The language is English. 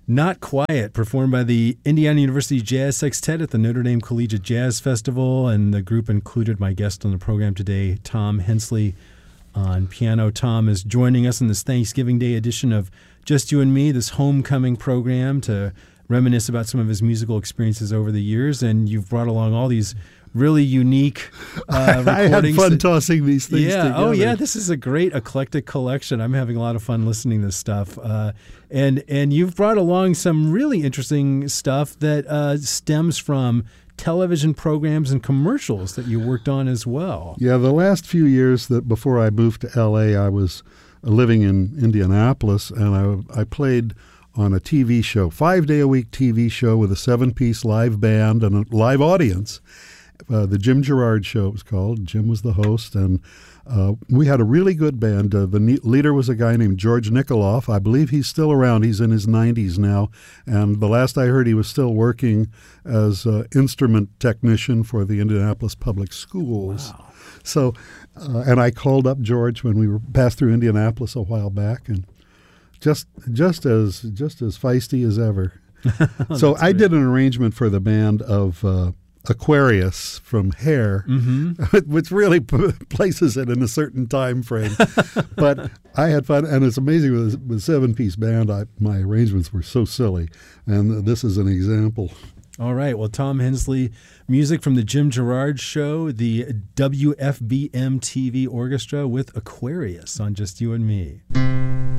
Not Quiet, performed by the Indiana University Jazz Sextet at the Notre Dame Collegiate Jazz Festival, and the group included my guest on the program today, Tom Hensley, on piano. Tom is joining us in this Thanksgiving Day edition of Just You and Me, this homecoming program, to reminisce about some of his musical experiences over the years, and you've brought along all these really unique recordings. I had fun tossing these things together. Oh, yeah. This is a great eclectic collection. I'm having a lot of fun listening to this stuff. And you've brought along some really interesting stuff that stems from television programs and commercials that you worked on as well. Yeah, the last few years that before I moved to L.A., I was living in Indianapolis, and I played on a TV show, 5-day-a-week TV show with a 7-piece live band and a live audience. The Jim Girard Show it was called. Jim was the host, and we had a really good band. The leader was a guy named George Nikoloff. I believe he's still around. He's in his 90s now, and the last I heard, he was still working as an instrument technician for the Indianapolis Public Schools. Wow. So, and I called up George when we passed through Indianapolis a while back, and just as feisty as ever. So I did an arrangement for the band of Aquarius from Hair, which really places it in a certain time frame. But I had fun, and it's amazing with a 7-piece band, my arrangements were so silly, and this is an example. All right. Well, Tom Hensley, music from the Jim Girard Show, the WFBM TV Orchestra with Aquarius on Just You and Me.